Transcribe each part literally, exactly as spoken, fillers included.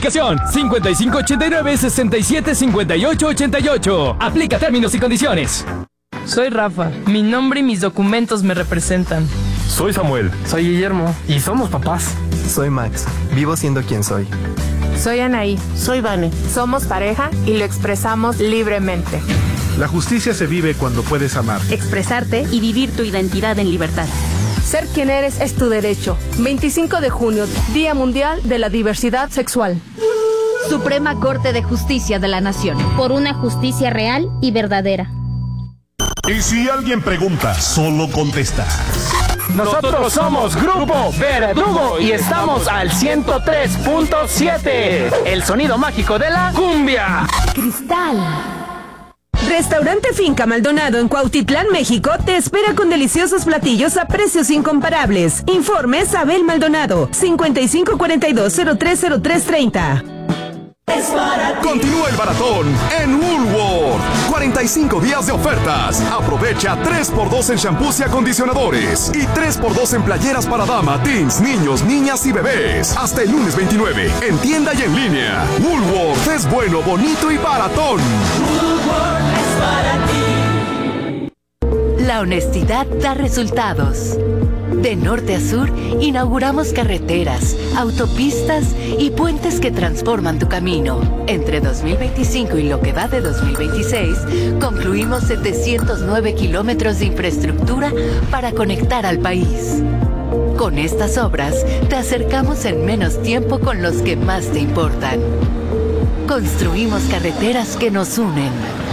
aplicación. cincuenta y cinco ochenta y nueve sesenta y siete cincuenta y ocho ochenta y ocho. Aplica términos y condiciones. Soy Rafa. Mi nombre y mis documentos me representan. Soy Samuel. Soy Guillermo. Y somos papás. Soy Max. Vivo siendo quien soy. Soy Anaí. Soy Vane. Somos pareja y lo expresamos libremente. La justicia se vive cuando puedes amar, expresarte y vivir tu identidad en libertad. Ser quien eres es tu derecho. veinticinco de junio, Día Mundial de la Diversidad Sexual. Suprema Corte de Justicia de la Nación. Por una justicia real y verdadera. Y si alguien pregunta, solo contesta. Nosotros somos Grupo Verdugo y estamos al ciento tres punto siete. El sonido mágico de la cumbia. Cristal. Restaurante Finca Maldonado en Cuautitlán, México, te espera con deliciosos platillos a precios incomparables. Informes Abel Maldonado, cincuenta y cinco cuarenta y dos cero tres cero tres treinta. Continúa el maratón en Woolworth. cuarenta y cinco días de ofertas. Aprovecha tres por dos en shampoos y acondicionadores. Y tres por dos en playeras para dama, teens, niños, niñas y bebés. Hasta el lunes veintinueve. En tienda y en línea. Woolworth es bueno, bonito y baratón. Woolworth es para ti. La honestidad da resultados. De norte a sur, inauguramos carreteras, autopistas y puentes que transforman tu camino. Entre dos mil veinticinco y lo que va de dos mil veintiséis, concluimos setecientos nueve kilómetros de infraestructura para conectar al país. Con estas obras, te acercamos en menos tiempo con los que más te importan. Construimos carreteras que nos unen.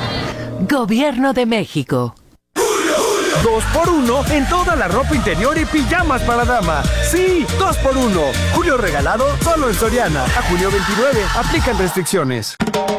Gobierno de México. Dos por uno en toda la ropa interior y pijamas para dama. Sí, dos por uno. Julio regalado solo en Soriana. A junio veintinueve. Aplican restricciones.